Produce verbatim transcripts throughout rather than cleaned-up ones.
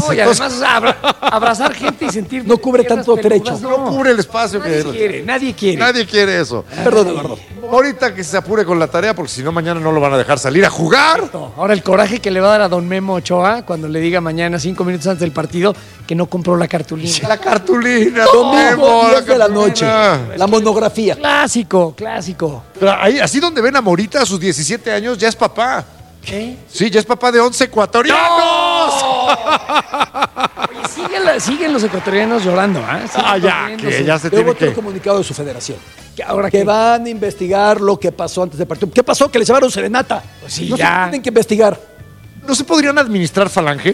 No, y Entonces, además abra, abrazar gente y sentir... No cubre tanto trecho. no cubre el espacio Nadie que... quiere, nadie quiere. Nadie quiere eso. Perdón, Eduardo. Ahorita que se apure con la tarea, porque si no mañana no lo van a dejar salir a jugar. No, ahora el coraje que le va a dar a don Memo Ochoa cuando le diga mañana, cinco minutos antes del partido, que no compró la cartulina. La cartulina, Domingo, Memo, diez de la cartulina. noche. La monografía. Clásico, clásico. Pero ahí, así donde ven a Morita a sus diecisiete años, ya es papá. ¿Qué? Sí, ya es papá de once ecuatorianos. Oye, siguen, la- siguen los ecuatorianos llorando, ¿ah? Siguen Ah, ya, poniéndose. que ya se Luego tiene otro que... comunicado de su federación. Que ahora Que que van a investigar lo que pasó antes del partido. ¿Qué pasó? Que les llevaron serenata. Pues sí, no ya. se tienen que investigar. ¿No se podrían administrar falange?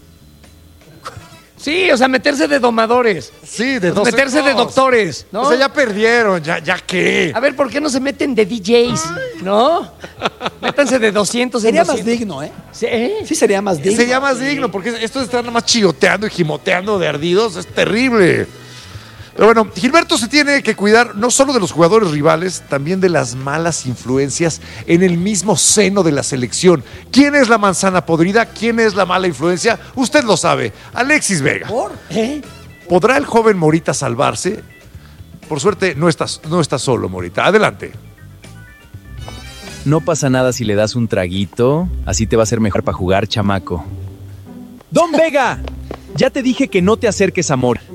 Sí, o sea, meterse de domadores. Sí, de dos. Meterse de doctores, ¿no? O sea, ya perdieron, ya, ya qué. A ver, ¿por qué no se meten de D Js? ¿No? Métanse de doscientos en Sería más doscientos. digno, ¿eh? Sí, ¿eh? Sí, sería más digno. Sería más digno, porque esto de estar nada más chigoteando y gimoteando de ardidos es terrible. Pero bueno, Gilberto se tiene que cuidar no solo de los jugadores rivales, también de las malas influencias en el mismo seno de la selección. ¿Quién es la manzana podrida? ¿Quién es la mala influencia? Usted lo sabe. Alexis Vega. ¿Por? ¿Eh? ¿Podrá el joven Morita salvarse? Por suerte, no estás, no estás solo, Morita. Adelante. No pasa nada si le das un traguito, así te va a ser mejor para jugar, chamaco. ¡Don Vega! Ya te dije que no te acerques a Mori.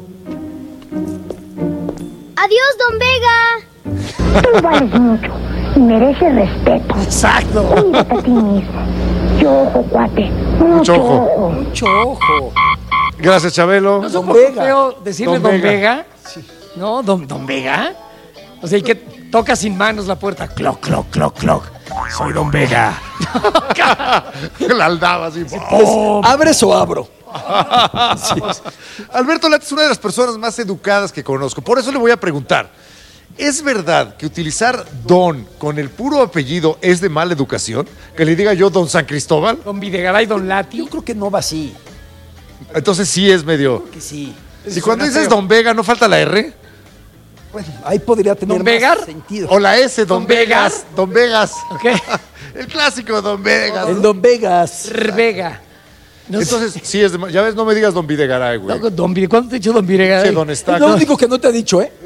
Adiós, don Vega. Tú vales mucho y mereces respeto. Exacto. Cuídate a ti mismo. Yo ojo, cuate. Mucho, Mucho ojo. ojo. Mucho ojo. Gracias, Chabelo. ¿No es Don un poco Vega. feo decirle Don Don, Vega. Vega? ¿No? ¿Don, Don Vega? O sea, y que toca sin manos la puerta. Cloc, cloc, cloc, cloc. Soy Don Vega. La aldaba así. Oh, ¿Abres o abro? Alberto Lati es una de las personas más educadas que conozco. Por eso le voy a preguntar. ¿Es verdad que utilizar Don con el puro apellido es de mala educación? Que le diga yo Don San Cristóbal. Don Videgaray, Don Lati. Yo creo que no va así. Entonces sí es medio... Que sí. Y cuando Suena dices feo. Don Vega, ¿no falta la R? Bueno, ahí podría tener ¿Don más Vegar? sentido. O la S, Don, Don Vegas. Vegas. Don Vegas. Ok. El clásico Don Vegas. El Don Vegas. R. Vega. No sé. Entonces sí es de... ma- Ya ves, no me digas Don Videgaray, güey. No, Don Vide- ¿Cuándo te he dicho Don Videgaray? Sí, Don Es Estaca. lo único que no te ha dicho, ¿eh?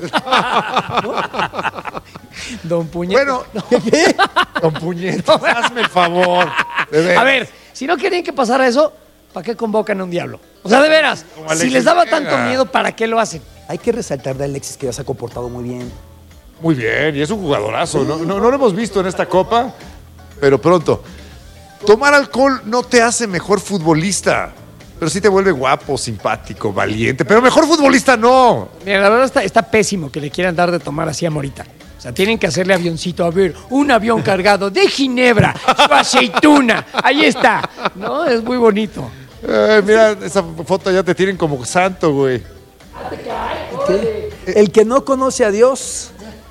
Don Puñet. Bueno, Don Puñetas, hazme el favor. De veras. A ver, si no querían que pasara eso, ¿para qué convocan a un diablo? O sea, de veras, Como si Alexis les daba Vega. tanto miedo, ¿para qué lo hacen? Hay que resaltar de Alexis que ya se ha comportado muy bien. Muy bien, y es un jugadorazo. No, no, no lo hemos visto en esta copa, pero pronto. Tomar alcohol no te hace mejor futbolista, pero sí te vuelve guapo, simpático, valiente. Pero mejor futbolista no. Mira, la verdad está, está pésimo que le quieran dar de tomar así a Morita. O sea, tienen que hacerle avioncito. A ver, un avión cargado de ginebra, su aceituna. Ahí está. ¿No? Es muy bonito. Eh, mira, esa foto ya te tienen como santo, güey. ¿Qué? El que no conoce a Dios.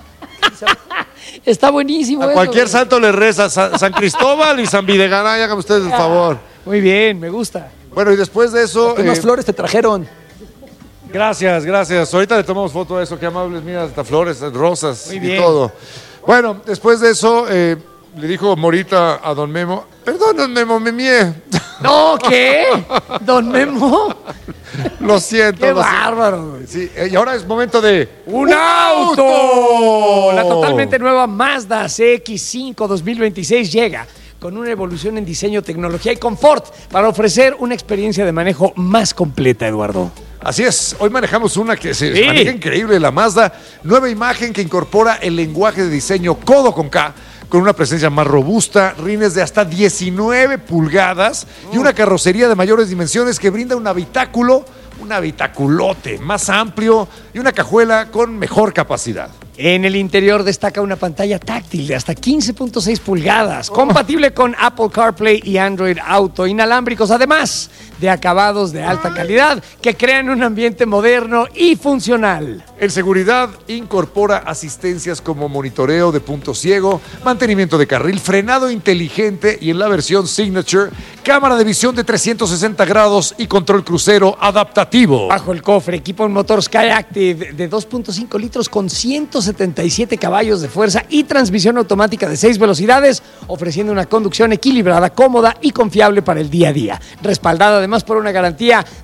Está buenísimo A eso, cualquier güey. santo le reza. San, San Cristóbal y San Videgaray, háganme ustedes el favor. Muy bien, me gusta. Bueno, y después de eso... Unas eh, flores te trajeron. Gracias, gracias. Ahorita le tomamos foto a eso, qué amables, mira, hasta flores, rosas Muy y bien. todo. Bueno, después de eso, eh, le dijo Morita a don Memo, perdón, don Memo, me mié. No, ¿qué? Don Memo. Lo siento. Qué lo siento. bárbaro, güey. Sí, eh, y ahora es momento de... ¡Un auto! La totalmente nueva Mazda C X cinco dos mil veintiséis llega con una evolución en diseño, tecnología y confort para ofrecer una experiencia de manejo más completa, Eduardo. Así es, hoy manejamos una que se Sí. maneja increíble, la Mazda, nueva imagen que incorpora el lenguaje de diseño codo con K, con una presencia más robusta, rines de hasta diecinueve pulgadas y una carrocería de mayores dimensiones que brinda un habitáculo, un habitaculote más amplio y una cajuela con mejor capacidad. En el interior destaca una pantalla táctil de hasta quince punto seis pulgadas, compatible con Apple CarPlay y Android Auto, inalámbricos, además de acabados de alta calidad que crean un ambiente moderno y funcional. En seguridad incorpora asistencias como monitoreo de punto ciego, mantenimiento de carril, frenado inteligente y en la versión Signature, cámara de visión de trescientos sesenta grados y control crucero adaptativo. Bajo el cofre equipa un motor Skyactiv de dos punto cinco litros con ciento setenta y siete caballos de fuerza y transmisión automática de seis velocidades, ofreciendo una conducción equilibrada, cómoda y confiable para el día a día. Respaldada además por una garantía